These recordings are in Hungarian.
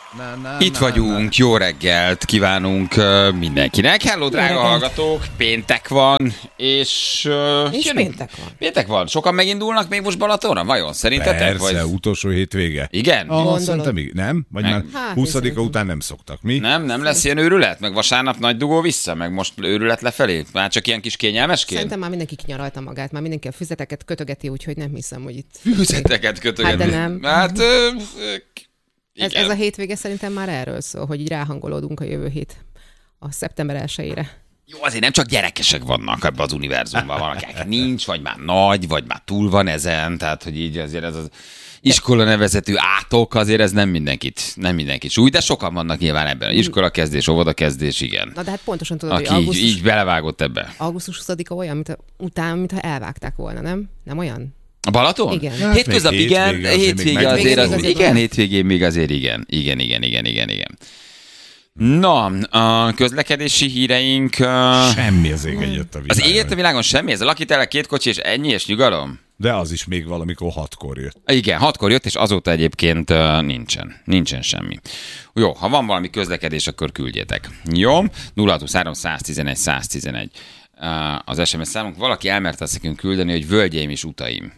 Itt vagyunk, jó reggelt kívánunk mindenkinek. Hello, drága hallgatók, péntek van, és péntek van. Péntek van. Sokan megindulnak még most Balatonra? Vajon szerintetek? Persze, utolsó hétvége. Igen? Szerintem nem? Vagy már 20-a után nem szoktak, mi? Nem lesz ilyen őrület? Meg vasárnap nagy dugó vissza? Meg most őrület lefelé? Már csak ilyen kis kényelmesként? Szerintem már mindenki kinyaralta magát, már mindenki a füzeteket kötögeti, úgyhogy nem hiszem, hogy itt... Füzeteket kötögeti? Hát de nem. Hát... Ez a hétvége szerintem már erről szól, hogy így ráhangolódunk a jövő hét a szeptember 1-ére. Jó, azért nem csak gyerekesek vannak ebben az univerzumban, valakinek nincs, vagy már nagy, vagy már túl van ezen, tehát hogy így azért ez az iskola nevezetű átok, azért ez nem mindenkit súly, de sokan vannak nyilván ebben. Iskolakezdés, óvodakezdés, igen. Na de hát pontosan tudod, aki hogy így belevágott ebbe. Augusztus 20-a olyan, mintha elvágták volna, nem olyan? A Balaton? Igen. Hétköznap igen, hétvége azért igen, hétvégén még azért igen. Igen. Na, a közlekedési híreink... Semmi az ég egyet a világon. Az éget a világon semmi? Ez a lakitele 2 kocsi és ennyi és nyugalom? De az is még valamikor 6-kor jött. Igen, 6-kor jött, és azóta egyébként nincsen semmi. Jó, ha van valami közlekedés, akkor küldjétek. Jó? 023 111 111 az SMS számunk. Valaki elmerte azt nekünk küldeni, hogy völgyeim és utaim.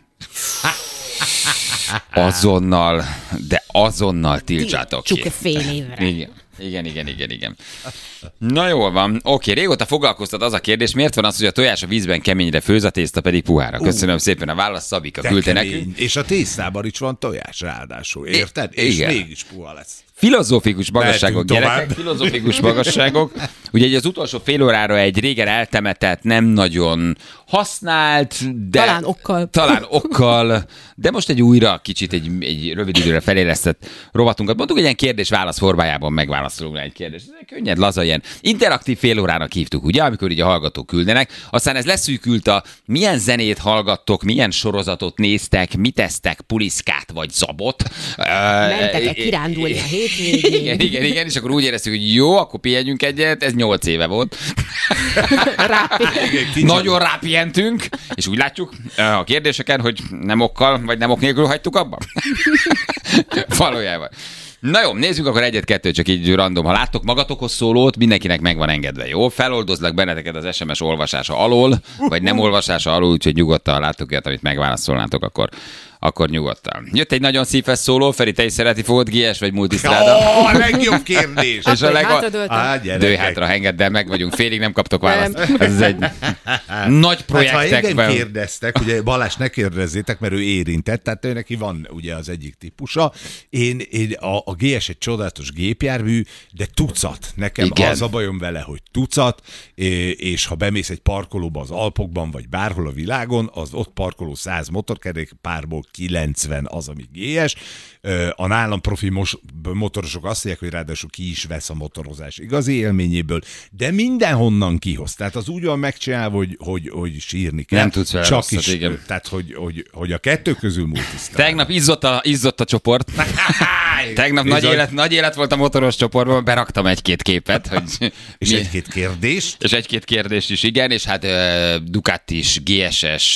Azonnal tiltsátok ki. Csak fél évre. Igen. Na jól van. Oké, régóta foglalkoztat az a kérdés, miért van az, hogy a tojás a vízben keményre főz, a tészta pedig puhára? Köszönöm szépen a választ, Szabika küldte nekünk. És a tésztában is van tojás ráadásul, érted? És mégis puha lesz. Filozófikus magasságok, gyerekek, filozófikus magasságok. Ugye az utolsó fél órára egy régen eltemetett, nem nagyon használt, de... Talán okkal, de most egy újra kicsit egy rövid időre felélesztett rovatunkat. Mondtuk, egy ilyen kérdés-válasz formájában megválaszolunk rá egy kérdést. Ez könnyed, laza, ilyen interaktív fél órának hívtuk, ugye, amikor így a hallgatók küldenek. Aztán ez leszűkült a milyen zenét hallgattok, milyen sorozatot néztek, mit esztek, puliszkát vagy zabot. Mentek-e kirándulni a hétvégén? Igen, és akkor úgy éreztük, hogy jó, akkor pihenjünk egyet, ez 8 éve volt. Nagyon rápihentünk, és úgy látjuk a kérdéseken, hogy nem okkal, vagy nem ok nélkül hagytuk abba. Valójában. Na jó, nézzük akkor egyet-kettőt, csak így random. Ha láttok magatokhoz szólót, mindenkinek meg van engedve, jó? Feloldozlak benneteket az SMS olvasása alól, vagy nem olvasása alól, úgyhogy nyugodtan, ha láttok ilyet, amit megválaszolnátok, akkor nyugodtan. Jött egy nagyon szíves szóló, Feri, te is szeretni fogod, GS vagy Multistrada? A legjobb kérdés! És dőj hátra, engedd el, meg vagyunk, félig nem kaptok választ. Ez egy nagy projektekben. Hát, ha igen kérdeztek, ugye Balázs ne kérdezzétek, mert ő érintett, tehát ő neki van ugye az egyik típusa. A GS egy csodálatos gépjármű, de tucat. Nekem igen. Az a bajom vele, hogy tucat, és ha bemész egy parkolóba az Alpokban, vagy bárhol a világon, az ott parkoló 100 motorkerékpárból 90 az, ami GS. A nálam profi motorosok azt mondják, hogy ráadásul ki is vesz a motorozás igazi élményéből, de mindenhonnan kihoz. Tehát az úgy van megcsinálva, hogy sírni kell. Nem tudsz vele csak rosszat, is, igen. Tehát, hogy a kettő közül Multistrada. Tegnap izzott a csoport. Tegnap nagy élet volt a motoros csoportban, beraktam egy-két képet. Hogy és egy-két kérdést. És egy-két kérdést is, igen, és hát Ducatis, GS-es,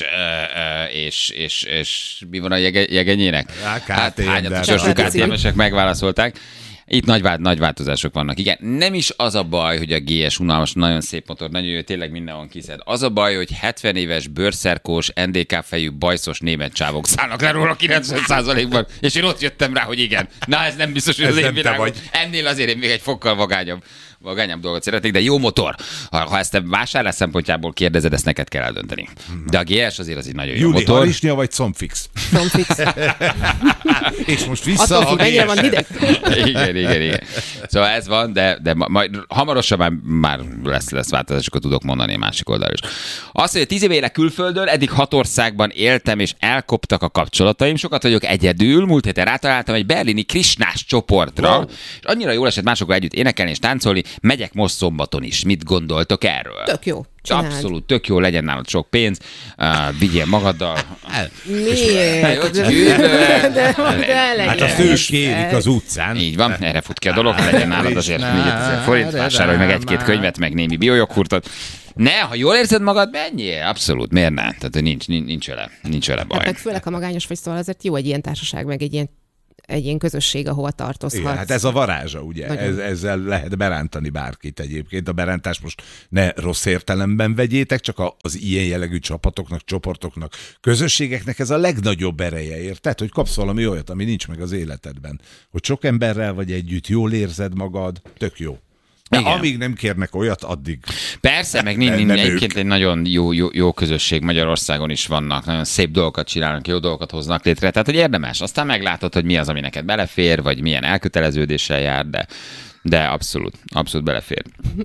és mi van a jegenyének? Hát hányatosos Ducati-esek megválaszolták. Itt nagy változások vannak. Igen, nem is az a baj, hogy a GS unalmas, nagyon szép motor, nagyon jó, tényleg mindenhol kiszed. Az a baj, hogy 70 éves, bőrszerkós, NDK fejű, bajszos német csávok szállnak le róla 90%-ban, és én ott jöttem rá, hogy igen. Na, ez nem biztos, hogy az én világom. Ennél azért én még egy fokkal vagányabb dolgot szeretnék, de jó motor. Ha ezt te vásárlás szempontjából kérdezed, ezt neked kell eldönteni. De a GS azért az egy nagyon jó motor. Júli Harisnya vagy Comfix? Comfix. És most vissza a mennyire van hideg? Igen. Szóval ez van, de majd hamarosan már lesz változásokat tudok mondani a másik oldalról is. Azt, hogy 10 éve élek külföldön, eddig 6 országban éltem, és elkoptak a kapcsolataim, sokat vagyok egyedül, múlt héten rátaláltam egy berlini krisnás csoportra, és annyira jól esett másokkal együtt énekelni és táncolni, megyek most szombaton is. Mit gondoltok erről? Tök jó. Csináld. Abszolút, tök jó, legyen nálad sok pénz, vigyél magaddal. Miért? Hát azt ő is kérik az utcán. Így van, erre fut ki a dolog, legyen nálad azért 4000 forint, vásárolj meg egy-két könyvet, meg némi biojoghurtot. Ha jól érzed magad, menjél, abszolút, miért nem? Tehát nincs vele baj. Hát meg főleg, ha magányos vagy, szóval azért jó egy ilyen társaság, meg egy ilyen egy ilyen közösség, ahova tartozhatsz. Igen, hát ez a varázsa, ugye? Ezzel lehet berántani bárkit egyébként. A berántást most ne rossz értelemben vegyétek, csak az ilyen jellegű csapatoknak, csoportoknak, közösségeknek ez a legnagyobb ereje, érted? Hogy kapsz valami olyat, ami nincs meg az életedben. Hogy sok emberrel vagy együtt, jól érzed magad, tök jó. De amíg nem kérnek olyat, addig... Persze, meg egyébként egy nagyon jó közösség Magyarországon is vannak, nagyon szép dolgokat csinálnak, jó dolgokat hoznak létre, tehát hogy érdemes. Aztán meglátod, hogy mi az, ami neked belefér, vagy milyen elköteleződéssel jár, de abszolút belefér.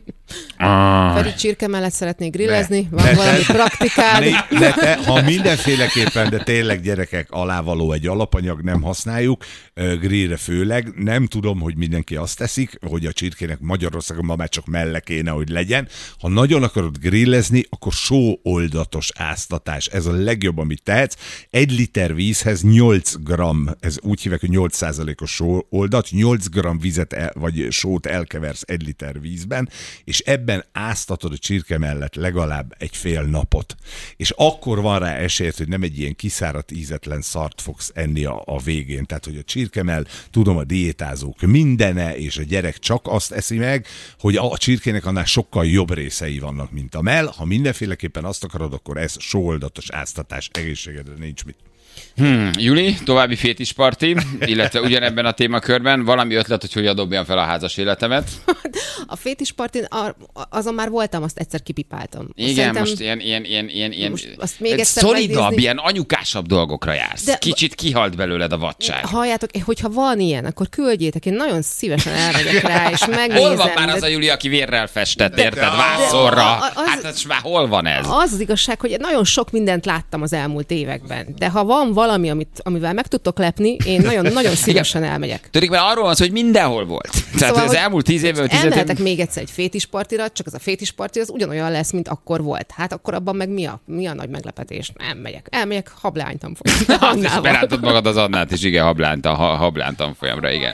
Feri, csirke mellett szeretnék grillezni? Van valami praktikád? Ha mindenféleképpen, de tényleg gyerekek, alávaló egy alapanyag, nem használjuk, grillre főleg. Nem tudom, hogy mindenki azt teszik, hogy a csirkének Magyarországon ma már csak melle kéne, hogy legyen. Ha nagyon akarod grillezni, akkor sóoldatos áztatás. Ez a legjobb, amit tehetsz. 1 liter vízhez 8 gram, ez úgy hívják, hogy 8%-os sóoldat, 8 gram vizet vagy sót elkeversz 1 liter vízben, és ebben áztatod a csirke mellett legalább egy fél napot. És akkor van rá esélyed, hogy nem egy ilyen kiszáradt, ízetlen szart fogsz enni a végén. Tehát, hogy a csirkemell, tudom, a diétázók mindene, és a gyerek csak azt eszi meg, hogy a csirkének annál sokkal jobb részei vannak, mint a mell. Ha mindenféleképpen azt akarod, akkor ez sóoldatos áztatás, egészségedre nincs mit. Juli, további fétisparti, illetve ugyanebben a témakörben valami ötlet, hogy dobjam fel a házas életemet. A fétispartin azon már voltam, azt egyszer kipipáltam. Igen, szerintem, most ilyen azt még szolidabb, ilyen anyukásabb dolgokra jársz. De kicsit kihalt belőled a vadság. Halljátok, hogyha van ilyen, akkor küldjétek, én nagyon szívesen elmegyek rá, és megnézem. Hol van már az a Juli, aki vérrel festett, érted, vászorra? Hát ez már hol van ez? Az igazság, hogy nagyon sok mindent láttam az elmúlt években, de ha van valami, amivel meg tudtok lepni, én nagyon szívesen elmegyek. Tudjuk, mert arról van szó, hogy mindenhol volt. Tehát szóval, az elmúlt 10 évben... Elmehetek még egyszer egy fétispartira, csak az a fétisparti az ugyanolyan lesz, mint akkor volt. Hát akkor abban meg mi a nagy meglepetés? Nem megyek. Elmegyek hablány tanfolyamra. Azt is berántod magad az Annát is, igen, hablány tanfolyamra, igen.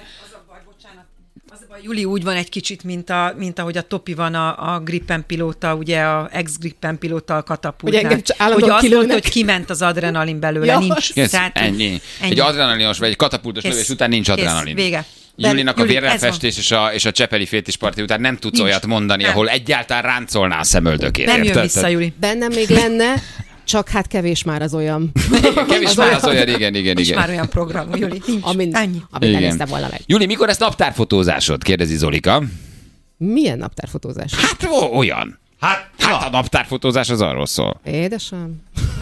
Juli úgy van egy kicsit, mint ahogy a Topi van a Gripen pilóta, ugye a ex-Gripen pilóta a katapultnál. Hogy azt mondta, hogy kiment az adrenalin belőle, ja, nincs. Ennyi. Egy adrenalinos vagy egy katapultos lövés után nincs adrenalin. Vége. Julinak a vérrelfestés és a csepeli fétisparti után nem tudsz olyat mondani, ahol egyáltalán ráncolná a szemöldökét. Nem jön vissza, Juli. Bennem még lenne, csak hát kevés már az olyan. Kevés már az olyan, igen. Nincs már olyan program, Juli. Amit elnéztem volna meg. Juli, mikor lesz naptárfotózásod? Kérdezi Zolika. Milyen naptárfotózás? Hát olyan. Hát a naptárfotózás az arról szól. Édesem.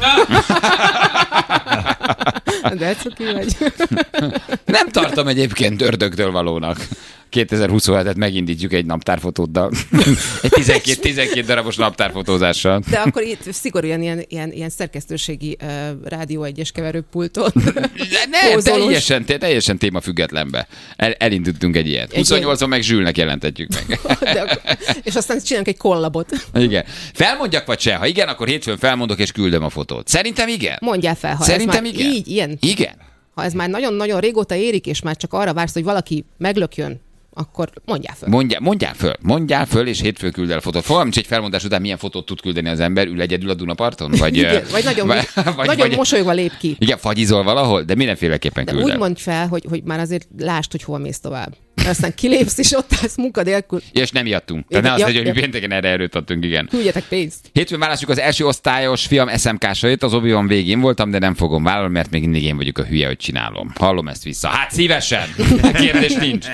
De cuki vagy. Nem tartom egyébként ördögtől valónak. 2027-et megindítjuk egy naptárfotóddal. Egy 12 darabos naptárfotózással. De akkor itt szigorúan ilyen szerkesztőségi Rádió 1-es keverőpulton. Teljesen témafüggetlenbe. Elindultunk egy ilyet. 28-on meg Zsülnek jelentetjük meg. És aztán csinálunk egy kollabot. Igen. Felmondjak vagy se? Ha igen, akkor hétfőn felmondok és küldöm a fotót. Szerintem igen. Mondjál fel, ha szerintem ez már igen. Így, ilyen. Igen. Ha ez már nagyon-nagyon régóta érik, és már csak arra vársz, hogy valaki meglökjön, akkor mondjál föl. Mondjál föl, és hétfő küld el a fotót. Fogalmam nincs, egy felmondás után milyen fotót tud küldeni az ember, ül egyedül a Dunaparton? Vagy nagyon mosolyogva lép ki. Igen, fagyizol valahol, de mindenféleképpen küld el. Úgy mondj fel, hogy már azért lásd, hogy hol mész tovább. Aztán kilépsz, és ott állsz munka nélkül. És nem ijedtünk. Tehát ne azt mondja, hogy pénteken erre erőt adtunk, igen. Küldjetek pénzt. Hétfőn választjuk az első osztályos fiam SMK-sait, az Obi-Wan végén voltam, de nem fogom vállalni, mert még mindig én vagyok a hülye, hogy csinálom. Hallom ezt vissza. Hát szívesen! Kérdés nincs.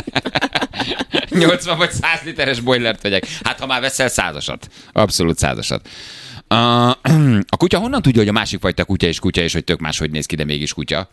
80 vagy 100 literes boilert vegyek. Hát ha már veszel 100-asat. Abszolút 100-asat. A kutya honnan tudja, hogy a másik fajta kutya, és hogy tök máshogy néz ki, de mégis kutya?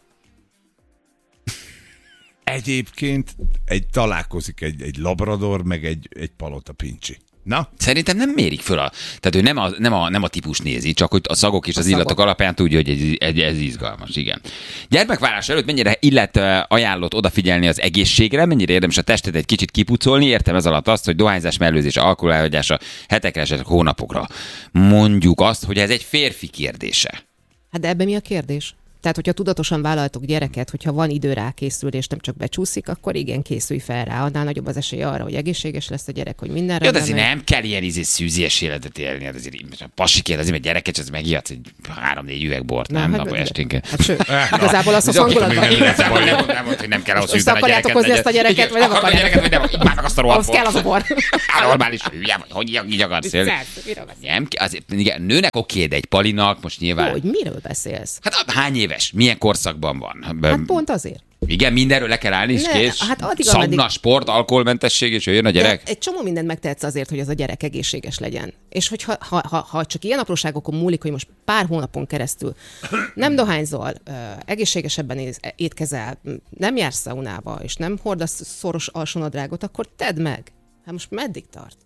Egyébként találkozik egy labrador, meg egy palota pincsi. Na? Szerintem nem mérik föl. Tehát ő nem a típus nézi, csak hogy a szagok és az illatok alapján tudja, hogy ez izgalmas, igen. Gyermekválás előtt mennyire illet ajánlott odafigyelni az egészségre, mennyire érdemes a testet egy kicsit kipucolni, értem ez alatt azt, hogy dohányzás, mellőzés, alkohol elhagyása hetekre, esetleg hónapokra. Mondjuk azt, hogy ez egy férfi kérdése. Hát de ebben mi a kérdés? Tehát, hogyha tudatosan vállaltok gyereket, hogyha van idő rá készülni, és nem csak becsúszik, akkor igen, készülj fel rá. Annál nagyobb az esély arra, hogy egészséges lesz a gyerek, hogy minden rendben. De azért nem kell ilyen szűzies életet élni. Azért a pasiként, azért, mert gyereket, az megijedsz egy 3-4 üveg bort, nem? Nap esténként. Hát sőt, igazából az a hangulatban. Nem mondta, hogy nem kell ahhoz fűteni a gyereket. Okozni ezt a gyereket, vagy nem akarjátok? Vagy nem, így már meg azt a rohadt bort. Az kell az a bor. Normális hülye, vagy hogy így akarsz élni. Nem, azért, igen, nőnek oké, de egy palinak most nyilván... Hogy miről beszélsz? Hát hány éves? Milyen korszakban van? Hát pont azért. Igen, mindenről le kell állni, és kész. Hát szauna, sport, alkoholmentesség, és jön a gyerek. De egy csomó mindent megtehetsz azért, hogy az a gyerek egészséges legyen. És hogyha ha csak ilyen apróságokon múlik, hogy most pár hónapon keresztül nem dohányzol, egészségesebben étkezel, nem jársz szaunába, és nem hordasz szoros alsónadrágot, akkor tedd meg. Hát most meddig tart?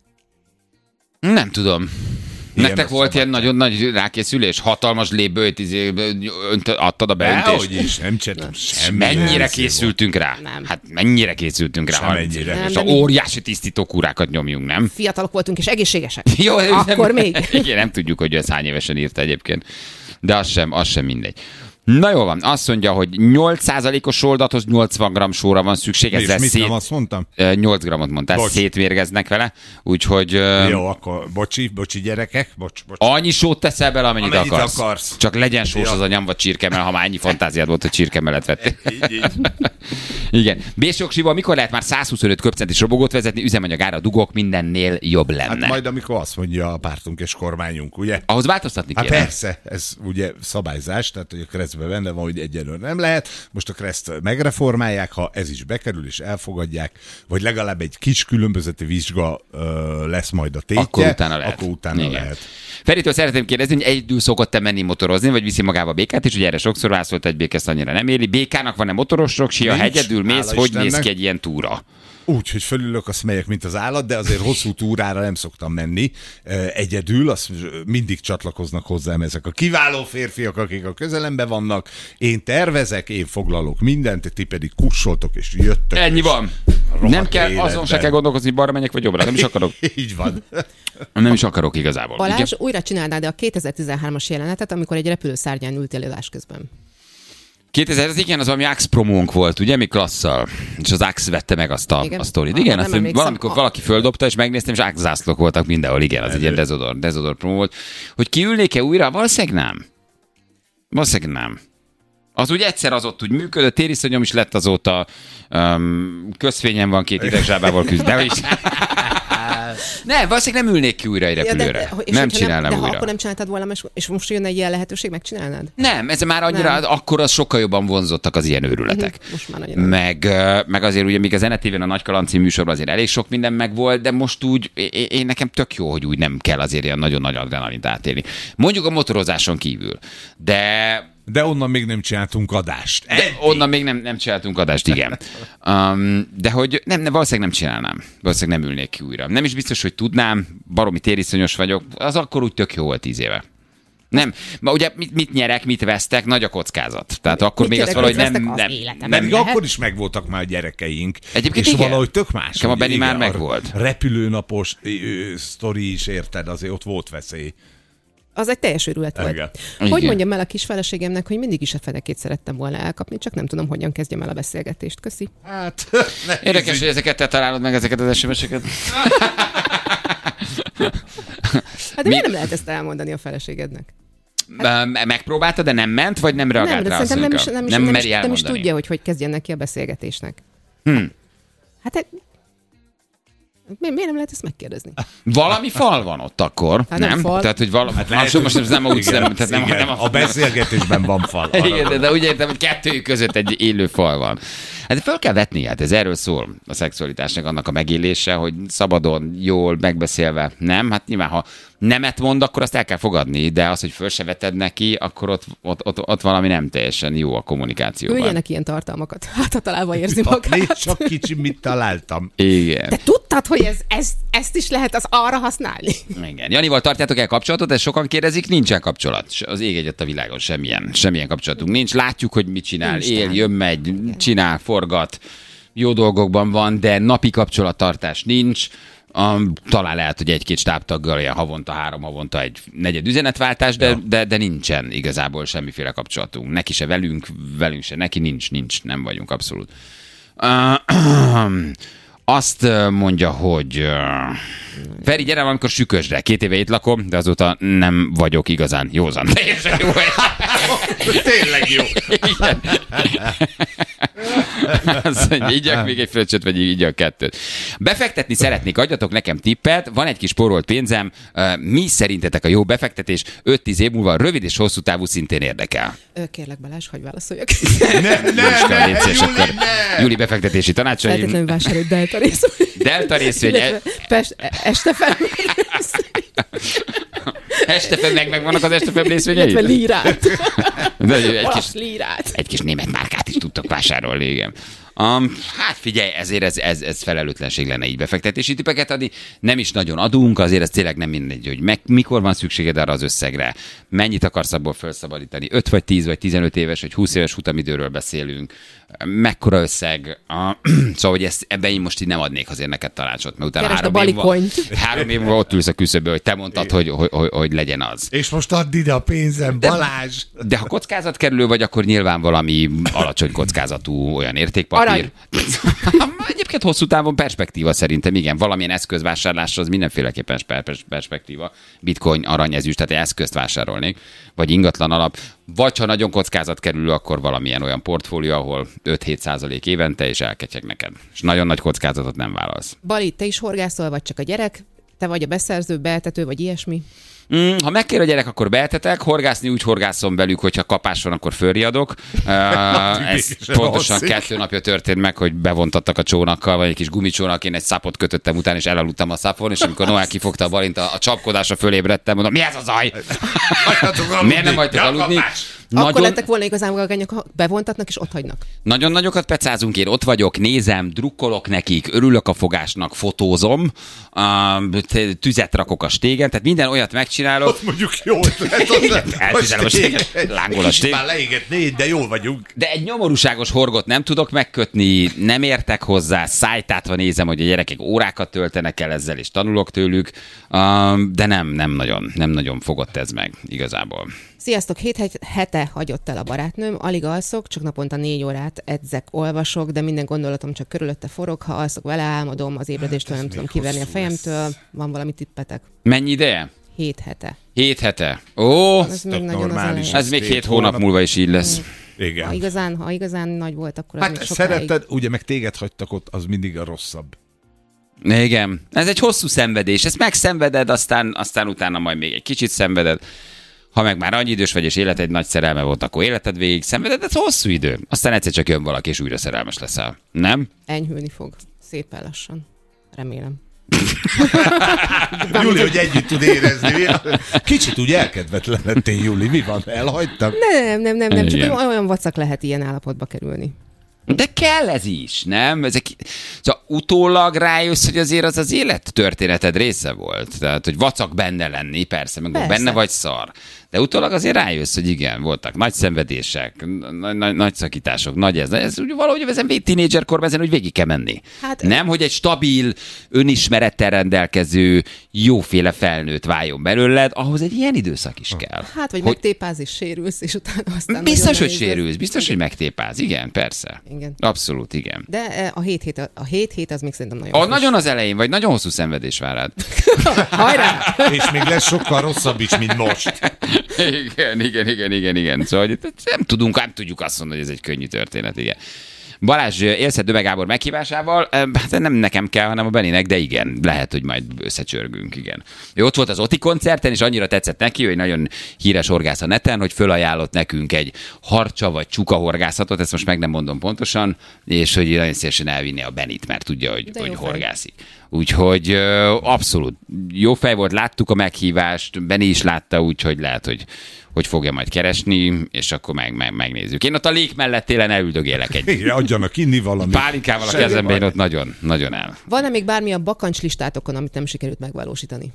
Nem tudom. Nektek volt ilyen nagyon nagy rákészülés? Hatalmas lébőt adtad a beöntést? Dehogy is, nem csináltam semmi. Mennyire készültünk rá? Nem. Hát mennyire készültünk rá? Semennyire. És óriási tisztítókúrákat nyomjunk, nem? Fiatalok voltunk és egészségesek. Jó, akkor még. Igen, nem tudjuk, hogy ez hány évesen írta egyébként. De az sem mindegy. Na jól van, azt mondja, hogy 8%-os oldathoz 80 g sóra van szükség. És mit nem azt mondtam? 8 g-ot mondtál, szétvérgeznek vele, úgyhogy... Jó, akkor bocsi gyerekek, bocs. Annyi sót teszel bele, amennyit akarsz. Csak legyen sós az a nyomva csirkemell, ha már ennyi fantáziád volt, hogy csirkemellet vettél. Igen. B-soksival mikor lehet már 125 köbcentis robogót vezetni, üzemanyagára dugok, mindennél jobb lenne. Hát majd amikor azt mondja a pártunk és kormányunk, ugye? Ahhoz változtatni kéne. Hát persze, ez ugye szabályzás, tehát hogy a keresztbe benne van, hogy egyelőre nem lehet. Most a kereszt megreformálják, ha ez is bekerül és elfogadják, vagy legalább egy kis különbözeti vizsga lesz majd a tétje. Akkor utána lehet. Feritől szeretném kérdezni, hogy egyedül szokott-e menni motorozni, vagy viszi magába békát, és ugye erre sokszor válaszolt, egy béka ezt annyira nem éli. Békának van-e motoros roksia, ha egyedül mész, hogy néz ki egy ilyen túra? Úgy, hogy fölülök, azt megyek, mint az állat, de azért hosszú túrára nem szoktam menni. Egyedül, azt mindig csatlakoznak hozzám ezek a kiváló férfiak, akik a közelemben vannak. Én tervezek, én foglalok mindent, ti pedig kussoltok és jöttök. Ennyi van. Nem kell, életben. Azon se kell gondolkozni, balra menjek vagy jobbra. Nem is akarok. Így van. Nem is akarok igazából. Balázs, újra csinálnád a 2013-as jelenetet, amikor egy repülőszárnyán ültél élás közben? 2000, igen, az valami Axe promónk volt, ugye, mi Klasszal, és az Axe vette meg azt a sztorit. Igen, azt valamikor valaki földobta, és megnéztem, és Axe zászlók voltak mindenhol, igen, az egy ilyen dezodor promó volt. Hogy kiülnék-e újra? Valószínűleg nem. Az úgy egyszer az ott úgy működött, tériszonyom is lett azóta, közfényem van 2 idegzsábával küzd, de is. Nem, valószínűleg nem ülnék ki újra egy repülőre. Nem csinálnám újra. De ha akkor nem csináltad volna, és most jönne egy ilyen lehetőség, megcsinálnád? Nem, ez már annyira, akkor az sokkal jobban vonzottak az ilyen őrületek. Most már nagyon. Meg azért ugye, míg az NTV-n a Nagy Kaland című műsorban azért elég sok minden megvolt, de most úgy, én nekem tök jó, hogy úgy nem kell azért ilyen nagyon nagy adrenalint átélni. Mondjuk a motorozáson kívül. De onnan még nem csináltunk adást. Onnan még nem csináltunk adást, igen. De hogy valószínűleg nem csinálnám. Valószínűleg nem ülnék ki újra. Nem is biztos, hogy tudnám, baromi tériszonyos vagyok. Az akkor úgy tök jó volt 10 éve. Nem, ugye mit nyerek, mit vesztek, nagy a kockázat. Tehát akkor még az valahogy nem. Akkor is megvoltak már a gyerekeink. Egyébként és igen. valahogy tök más. A Benni már megvolt. Repülőnapos sztori is, érted, azért ott volt veszély. Az egy teljes őrület volt. Hogy mondjam el a kis feleségemnek, hogy mindig is a fenekét szerettem volna elkapni, csak nem tudom, hogyan kezdjem el a beszélgetést. Köszi. Hát, érdekes, hogy ezeket te találod meg, ezeket az SMS-eket. Hát de miért nem lehet ezt elmondani a feleségednek? Megpróbálta, de nem ment, vagy nem reagált rá? Nem is tudja, hogy kezdjen neki a beszélgetésnek. Hát miért nem lehet ezt megkérdezni? Valami fal van ott akkor, hát nem? Tehát, hogy valami... Hát most nem úgy nem. A beszélgetésben van fal. Igen, de úgy értem, hogy kettőjük között egy élő fal van. Hát föl kell vetni, hát ez erről szól a szexualitásnak, annak a megélése, hogy szabadon, jól, megbeszélve, nem? Hát nyilván, ha nemet mond, akkor azt el kell fogadni, de az, hogy föl se veted neki, akkor ott valami nem teljesen jó a kommunikációban. Üljenek ilyen tartalmakat, hát ha találva érzi magát. Még csak kicsi, mit találtam. Igen. De tudtad, hogy ezt is lehet az arra használni? Igen. Janival tartjátok el kapcsolatot, ezt sokan kérdezik, nincsen kapcsolat. Az ég egyet a világon semmilyen kapcsolatunk nincs. Látjuk, hogy mit csinál, él, jön, megy, csinál, forgat, jó dolgokban van, de napi kapcsolattartás nincs. Talán lehet, hogy egy-két stábtaggal ilyen havonta egy negyed üzenetváltás, de nincsen igazából semmiféle kapcsolatunk. Neki se velünk se, neki nincs, nem vagyunk abszolút. Azt mondja, hogy Feri, gyere valamikor Sükösre. 2 éve itt lakom, de azóta nem vagyok igazán józan. Teljesen jó. Tényleg jó. Igen. Azt mondja, igyak még egy fröccsöt, vagy igyak 2. Befektetni szeretnék, adjatok nekem tippet, van egy kis spórolt pénzem, mi szerintetek a jó befektetés 5-10 év múlva, rövid és hosszú távú szintén érdekel? Kérlek Balázs, hogy válaszoljak. Júli befektetési tanácsai. Feltétlenül vásárolj Delta részvény. Delta részvény. Estefen. Estefen megvannak az Estefen részvényei? Illetve lírát. Egy kis német márkát is tudtok vásárolni, igen. Hát figyelj, ezért ez felelőtlenség lenne így befektetési tippeket adni. Nem is nagyon adunk, azért ez tényleg nem mindegy, hogy mikor van szükséged arra az összegre. Mennyit akarsz abból felszabadítani? 5 vagy 10 vagy 15 éves vagy 20 éves futamidőről beszélünk. Mekkora összeg? Szóval, hogy ebben én most így nem adnék azért neked tanácsot, mert utána 3 év múlva ott ülsz a küszöbbe, hogy te mondtad, hogy legyen az. És most add ide a pénzem, Balázs! De ha kockázatkerülő vagy, akkor nyilván valami alacsony kockázatú olyan értékpapír. Egyébként hosszú távon perspektíva szerintem, igen. Valamilyen eszközvásárlásra az mindenféleképpen perspektíva. Bitcoin, arany, ezüst, tehát egy eszközt vásárolnék, vagy ingatlan alap. Vagy ha nagyon kockázatkerülő, akkor valamilyen olyan portfólió, ahol 5-7% évente, és elketyeg neked. És nagyon nagy kockázatot nem vállalsz. Bali, te is horgászol, vagy csak a gyerek? Te vagy a beszerző, beeltető, vagy ilyesmi? Ha megkér a gyerek, akkor beeltetek. Horgászni úgy horgászom velük, hogyha kapás van, akkor fölriadok. Ez pontosan 2 napja történt meg, hogy bevontattak a csónakkal, vagy egy kis gumicsónak, én egy szapot kötöttem után, és elaludtam a szapon, és amikor Noel kifogta a Balint, a csapkodásra fölébredtem, mondom, mi ez a zaj? Miért nem hagytok aludni? Akkor lettek volna igazán magányok, ha bevontatnak és ott hagynak. Nagyon nagyokat pecázunk, én ott vagyok, nézem, drukkolok nekik, örülök a fogásnak, fotózom, tüzet rakok a stégen, tehát minden olyat megcsinálok. Ott mondjuk jó ötlet. Eltüzelem a stégen, lángol a stég. Már leégetné, de jól vagyunk. De egy nyomorúságos horgot nem tudok megkötni, nem értek hozzá, szájtátva nézem, hogy a gyerekek órákat töltenek el ezzel, és tanulok tőlük, de nem nagyon fogott ez meg igazából. Sziasztok, 7 hete hagyott el a barátnőm, alig alszok, csak naponta 4 órát edzek, olvasok, de minden gondolatom csak körülötte forog, ha alszok vele, álmodom, az ébredéstől nem tudom kiverni a fejemtől. Van valami tippetek? Mennyi ideje? 7 hete. 7 hete. Ó, ez még normális. Ez még 7 hónap múlva is így lesz. Igen. Ha igazán nagy volt, akkor hát szeretted, ugye meg téged hagytak ott, az mindig a rosszabb. Igen. Ez egy hosszú szenvedés. Ezt megszenveded, aztán utána majd még egy kicsit szenveded. Ha meg már annyi idős vagy, és életed egy nagy szerelme volt, akkor életed végig szenveded, ez hosszú idő. Aztán egyszer csak jön valaki, és újra szerelmes leszel. Nem? Enyhülni fog. Szépen lassan. Remélem. Júli, hogy együtt tud érezni. Kicsit úgy elkedvetlen lettél, Júli. Mi van? Elhagytak? Nem. Csak olyan vacak lehet ilyen állapotba kerülni. De kell ez is, nem? Szóval utólag rájössz, hogy azért az élettörténeted része volt. Tehát, hogy vacak benne lenni, persze, meg benne vagy szar. De utólag azért rájössz, hogy igen, voltak nagy szenvedések, nagy szakítások, ez úgy valahogy ezen tínédzserkorban ezen úgy végig kell menni. Hát, nem, hogy egy stabil, önismerettel rendelkező, jóféle felnőtt váljon belőled, ahhoz egy ilyen időszak is kell. Hát, vagy megtépáz és sérülsz, és utána aztán... Biztos, hogy sérülsz, biztos, hogy megtépáz, igen, persze. Igen. Abszolút, igen. De a 7 hét az még szerintem nagyon nagyon az elején, vagy nagyon hosszú szenvedés vár rád. Hajrá! És még lesz sokkal rosszabb is, mint most. Igen. Szóval nem tudjuk azt mondani, hogy ez egy könnyű történet, igen. Balázs, élsz Döme Gábor meghívásával? Hát nem nekem kell, hanem a Beninek, de igen, lehet, hogy majd összecsörgünk, igen. Ő ott volt az Oti koncerten, és annyira tetszett neki, hogy nagyon híres horgász a neten, hogy fölajánlott nekünk egy harcsa vagy csuka horgászatot, ezt most meg nem mondom pontosan, és hogy nagyon szívesen elvinni a Benit, mert tudja, hogy horgászik. Úgyhogy abszolút jó fej volt, láttuk a meghívást, Beni is látta, úgyhogy lehet, hogy fogja majd keresni, és akkor megnézzük. Én ott a lék mellett télen elüldögélek egy. Adjanak inni valamit. Pálinkával a kezemben, én ott nagyon el. Van-e még bármi a bakancs listátokon, amit nem sikerült megvalósítani?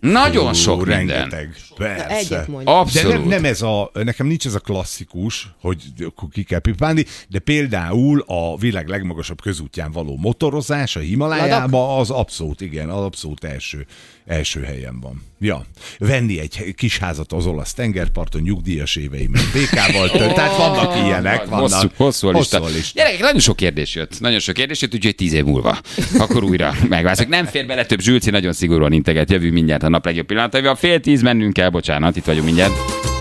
Nagyon sok rengeteg. Persze. Egyet mondja. Abszolút. De nem ez nekem nincs ez a klasszikus, hogy ki kell pipálni, de például a világ legmagasabb közútján való motorozás a Himalájában az abszolút, igen, az abszolút első helyen van. Ja, venni egy kis házat az olasz tengerparton, nyugdíjas éveimet PK-val tehát vannak ilyenek. Hosszú a lista. Gyerekek, nagyon sok kérdés jött, úgyhogy 10 év múlva. Akkor újra megválaszolok. Nem fér bele több, Zsülci nagyon szigorúan integet, jövő mindjárt a nap legjobb pillanataival. 9:30 mennünk kell, bocsánat, itt vagyunk mindjárt.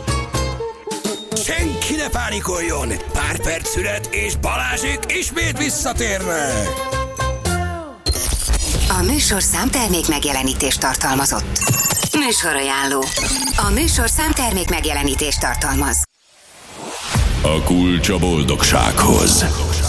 Senki ne pánikoljon! Pár perc szünet és Balázsék ismét visszatérnek! A műsorszám termék megjelenítést tartalmazott. Műsorajánló. A műsorszám termék megjelenítést tartalmaz. A kulcs a boldogsághoz.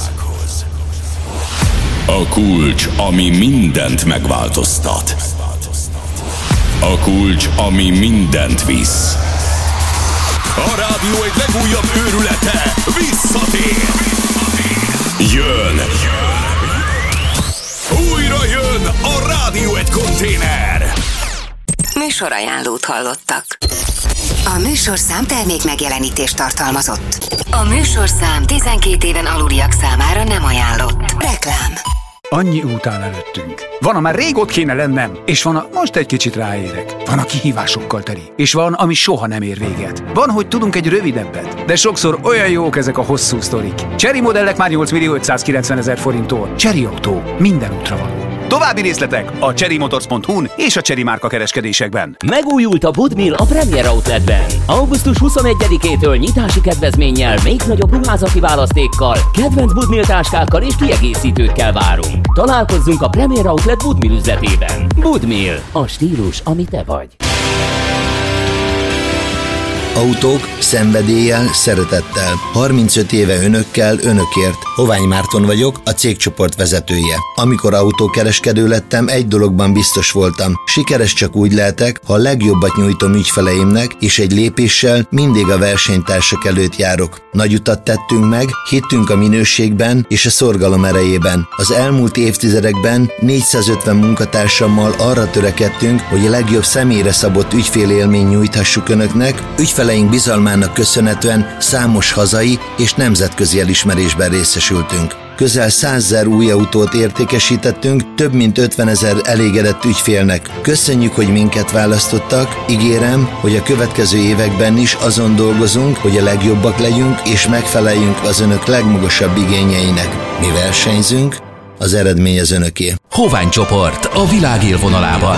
A kulcs, ami mindent megváltoztat. A kulcs, ami mindent visz. A rádió egy legújabb őrülete visszatér. Jön. Újra jön a Rádió egy konténer. Műsorajánlót hallottak. A műsorszám termék megjelenítést tartalmazott. A műsorszám 12 éven aluliak számára nem ajánlott. Reklám. Annyi út áll előttünk. Van, amár rég ott kéne lennem, és van, most egy kicsit ráérek. Van, a kihívásokkal teli, és van, ami soha nem ér véget. Van, hogy tudunk egy rövidebbet, de sokszor olyan jók ezek a hosszú sztorik. Chery modellek már 8.590.000 forinttól. Chery Autó, minden útra való. További részletek a cherrymotors.hu-n és a Chery márka kereskedésekben. Megújult a Budmill a Premier Outletben. Augusztus 21-től nyitási kedvezménnyel, még nagyobb ruházati választékkal, kedvenc Budmill táskákkal és kiegészítőkkel várunk. Találkozzunk a Premier Outlet Budmill üzletében. Budmill, a stílus, ami te vagy. Autók, szenvedéllyel, szeretettel. 35 éve önökkel, önökért. Hovány Márton vagyok, a cégcsoport vezetője. Amikor autókereskedő lettem, egy dologban biztos voltam. Sikeres csak úgy lehetek, ha a legjobbat nyújtom ügyfeleimnek, és egy lépéssel mindig a versenytársak előtt járok. Nagy utat tettünk meg, hittünk a minőségben és a szorgalom erejében. Az elmúlt évtizedekben 450 munkatársammal arra törekedtünk, hogy a legjobb személyre szabott ügyfélélmény nyújthassuk önöknek, ügyfeleink bizalmának köszönhetően számos hazai és nemzetközi elismerésben részesültünk. Közel 100 000 új autót értékesítettünk, több mint 50 000 elégedett ügyfélnek. Köszönjük, hogy minket választottak, ígérem, hogy a következő években is azon dolgozunk, hogy a legjobbak legyünk és megfeleljünk az önök legmagasabb igényeinek. Mi versenyzünk, az eredmény az önöké. Hovány csoport a világ élvonalában.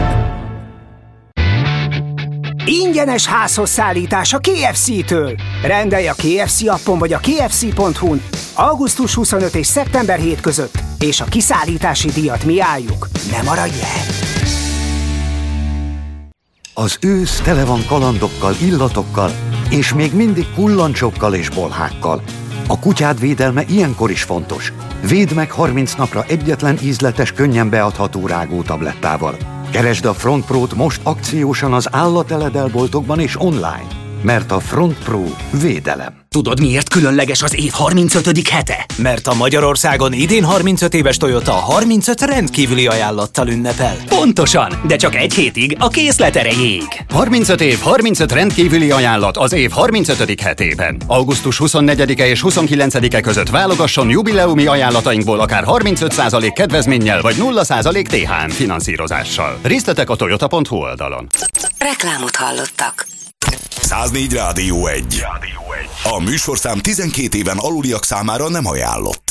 Ingyenes házhoz szállítás a KFC-től. Rendelj a KFC appon vagy a kfc.hu-n augusztus 25 és szeptember 7 között, és a kiszállítási díjat mi álljuk. Ne maradj el! Az ősz tele van kalandokkal, illatokkal, és még mindig kullancsokkal és bolhákkal. A kutyád védelme ilyenkor is fontos. Védd meg 30 napra egyetlen ízletes, könnyen beadható rágótablettával. Keresd a Front Pro-t most akciósan az állateledel-boltokban és online, mert a Front Pro védelem. Tudod, miért különleges az év 35. hete? Mert a Magyarországon idén 35 éves Toyota 35 rendkívüli ajánlattal ünnepel. Pontosan, de csak egy hétig a készlet erejéig. 35 év, 35 rendkívüli ajánlat az év 35. hetében. Augusztus 24-e és 29-e között válogasson jubileumi ajánlatainkból akár 35% kedvezménnyel vagy 0% THM finanszírozással. Részletek a toyota.hu oldalon. Reklámot hallottak. 104 Rádió 1. A műsorszám 12 éven aluliak számára nem ajánlott.